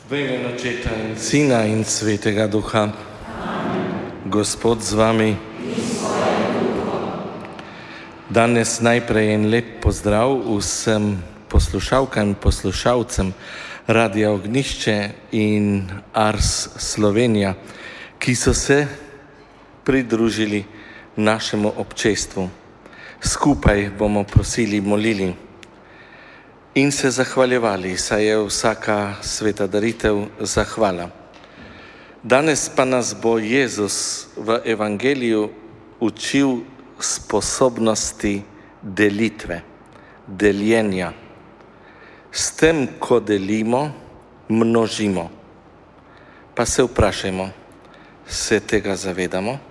V imenu Očeta in Sina in Svetega Duha. Gospod z vami. Danes najprej en lep pozdrav vsem poslušalkam in poslušalcem Radia Ognjišče in Ars Slovenija, ki so se pridružili našemu občestvu. Skupaj bomo prosili, molili in se zahvaljevali, saj je vsaka sveta daritev zahvala. Danes pa nas bo Jezus v Evangeliju učil sposobnosti delitve, deljenja. S tem, ko delimo, množimo. Pa se vprašajmo, se tega zavedamo?